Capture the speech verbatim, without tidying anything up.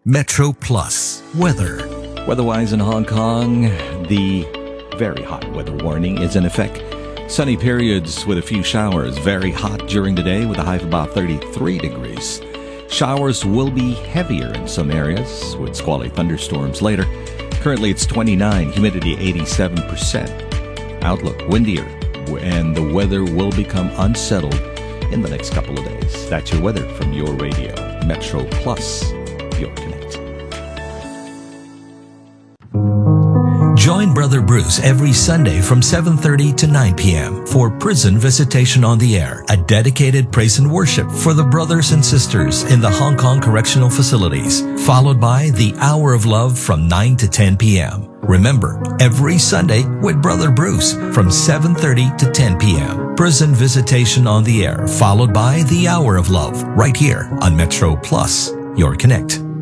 Metro Plus weather. Weather-wise in Hong Kong, the very hot weather warning is in effect. Sunny periods with a few showers. Very hot during the day with a high of about thirty-three degrees. Showers will be heavier in some areas with squally thunderstorms later. Currently it's twenty-nine, humidity eighty-seven percent. Outlook windier, and the weather will become unsettled in the next couple of days. That's your weather from your radio, Metro Plus, your connect. Join Brother Bruce every Sunday from seven thirty to nine p.m. for Prison Visitation on the Air, a dedicated praise and worship for the brothers and sisters in the Hong Kong correctional facilities, followed by the Hour of Love from nine to ten p.m. Remember, every Sunday with Brother Bruce from seven thirty to ten p.m. Prison Visitation on the Air, followed by the Hour of Love, right here on Metro Plus, your connect.